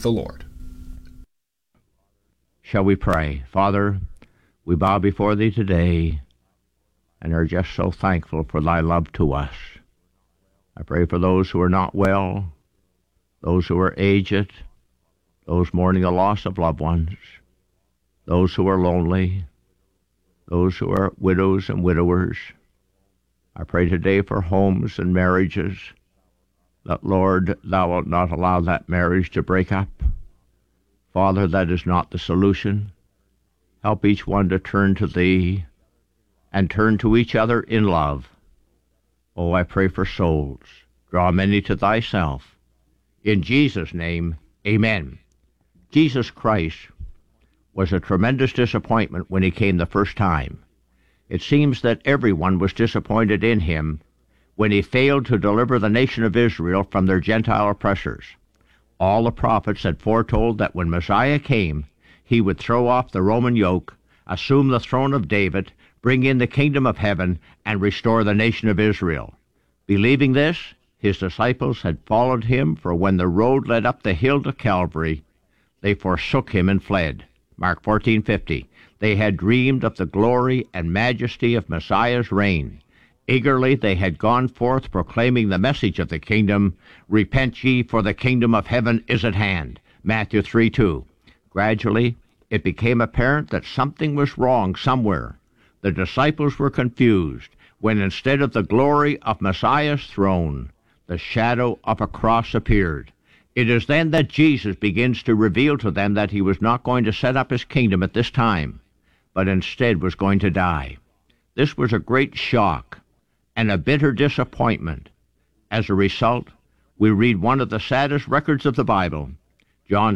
with the Lord. Shall we pray? Father, we bow before Thee today and are just so thankful for Thy love to us. I pray for those who are not well, those who are aged, those mourning the loss of loved ones, those who are lonely, those who are widows and widowers. I pray today for homes and marriages, that, Lord, Thou wilt not allow that marriage to break up. Father, that is not the solution. Help each one to turn to Thee and turn to each other in love. Oh, I pray for souls. Draw many to Thyself. In Jesus' name, amen. Jesus Christ was a tremendous disappointment when He came the first time. It seems that everyone was disappointed in Him when He failed to deliver the nation of Israel from their Gentile oppressors. All the prophets had foretold that when Messiah came, He would throw off the Roman yoke, assume the throne of David, bring in the kingdom of heaven, and restore the nation of Israel. Believing this, His disciples had followed Him, for when the road led up the hill to Calvary, they forsook Him and fled. Mark 14:50. They had dreamed of the glory and majesty of Messiah's reign. Eagerly they had gone forth proclaiming the message of the kingdom, "Repent ye, for the kingdom of heaven is at hand." Matthew 3:2. Gradually, it became apparent that something was wrong somewhere. The disciples were confused when instead of the glory of Messiah's throne, the shadow of a cross appeared. It is then that Jesus begins to reveal to them that He was not going to set up His kingdom at this time, but instead was going to die. This was a great shock and a bitter disappointment. As a result, we read one of the saddest records of the Bible, John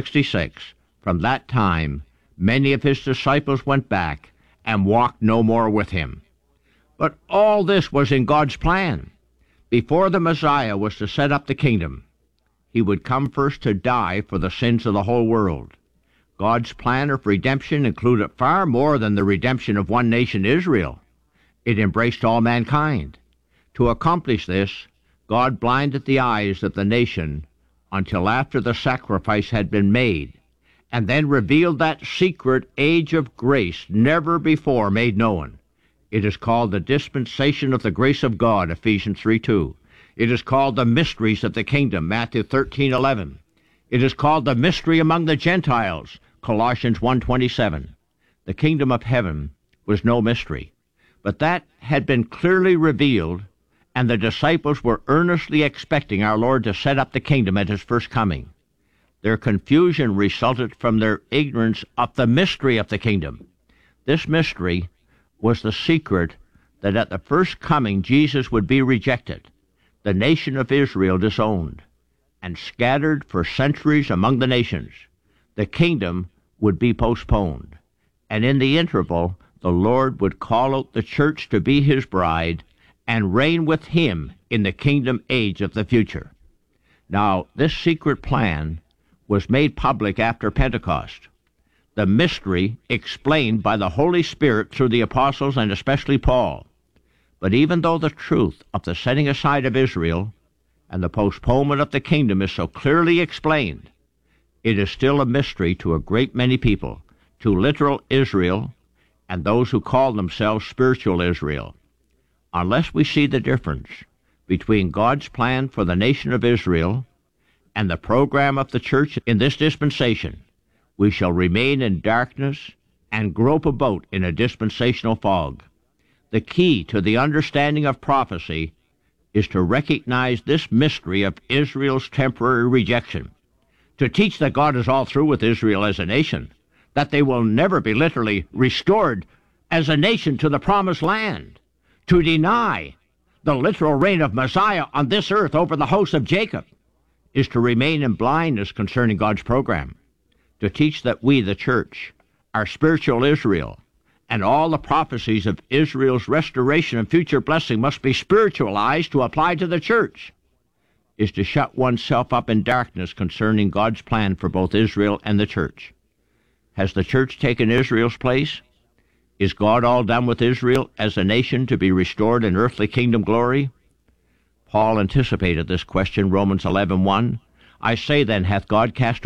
6:66. From that time, many of His disciples went back and walked no more with Him. But all this was in God's plan. Before the Messiah was to set up the kingdom, He would come first to die for the sins of the whole world. God's plan of redemption included far more than the redemption of one nation, Israel. It embraced all mankind. To accomplish this, God blinded the eyes of the nation until after the sacrifice had been made, and then revealed that secret age of grace never before made known. It is called the dispensation of the grace of God, Ephesians 3:2. It is called the mysteries of the kingdom, Matthew 13:11. It is called the mystery among the Gentiles, Colossians 1:27. The kingdom of heaven was no mystery, but that had been clearly revealed, and the disciples were earnestly expecting our Lord to set up the kingdom at His first coming. Their confusion resulted from their ignorance of the mystery of the kingdom. This mystery was the secret that at the first coming Jesus would be rejected, the nation of Israel disowned, and scattered for centuries among the nations. The kingdom would be postponed, and in the interval the Lord would call out the church to be His bride and reign with Him in the kingdom age of the future. Now, this secret plan was made public after Pentecost. The mystery explained by the Holy Spirit through the apostles and especially Paul. But even though the truth of the setting aside of Israel and the postponement of the kingdom is so clearly explained, it is still a mystery to a great many people, to literal Israel and those who call themselves spiritual Israel. Unless we see the difference between God's plan for the nation of Israel and the program of the church in this dispensation, we shall remain in darkness and grope about in a dispensational fog. The key to the understanding of prophecy is to recognize this mystery of Israel's temporary rejection, to teach that God is all through with Israel as a nation, that they will never be literally restored as a nation to the promised land, to deny the literal reign of Messiah on this earth over the house of Jacob, is to remain in blindness concerning God's program, to teach that we, the church, are spiritual Israel, and all the prophecies of Israel's restoration and future blessing must be spiritualized to apply to the church, is to shut oneself up in darkness concerning God's plan for both Israel and the church. Has the church taken Israel's place? Is God all done with Israel as a nation to be restored in earthly kingdom glory? Paul anticipated this question, Romans 11:1. I say then, hath God cast